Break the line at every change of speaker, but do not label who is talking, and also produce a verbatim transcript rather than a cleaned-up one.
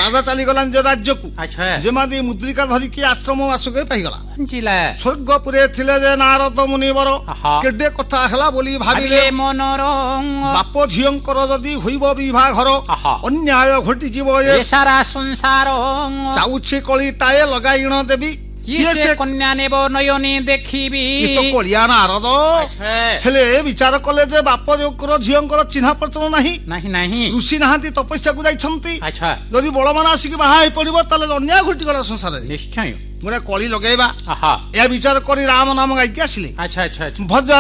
ରାଜା ଚାଲିଗଲା ନିଜ ରାଜ୍ୟକୁ
ଆଚ୍ଛା
ଯେମିତି ମୁଦ୍ରିକା ଧରିକି ଆଶ୍ରମ ବାସକେ ପାଇଗଲା
ଜିଲା
ସ୍ୱର୍ଗପୁରେ ଥିଲେ ଯେ ନାରଦ ମୁନିବର
ଆହା।
କେଡେ କଥା ହେଲା ବୋଲି ଭାବିଲେ
ଭାବିଲେ ମନର
ବାପ ଝିଅଙ୍କର ଯଦି ହୋଇବ ବିଭାଘର
ଆହା।
ଅନ୍ୟାୟ ଘଟିଯିବ ଏ
ଏ ସାରା ସଂସାର
ଚାଉଛି କଳିଟାଏ ଲଗାଇଣ ଦେବି
କିଏ ସେ କନ୍ୟା ନେବ ନୟନେ ଦେଖିବି
ଇଏ ତ କଳିଆ ନାରଦ
ଆଚ୍ଛା
ହେଲେ ବିଚାର କଲେ ଯେ ବାପ ଝିଅଙ୍କର ଝିଅଙ୍କର ଚିହ୍ନା ପରିଚୟ ନାହିଁ
ନାହିଁ ନାହିଁ
ଋଷି ନାହାନ୍ତି ତପସ୍ୟାକୁ ଯାଇଛନ୍ତି
ଆଚ୍ଛା
ଯଦି ବଳମାନ ଆସିକି ବାହା ହେଇ ପଡିବ ତାହେଲେ ଅନ୍ୟାୟ ଘଟିଗଲା ସଂସାରରେ
ନିଶ୍ଚୟ
ଗୋଟେ କଳି ଲଗେଇବା
ଆହା
ଏହା ବିଚାର କରି ରାମ ନାମ ଗାଇକି ଆସିଲେ
ଆଚ୍ଛା ଆଚ୍ଛା ଆଚ୍ଛା
ଭଜ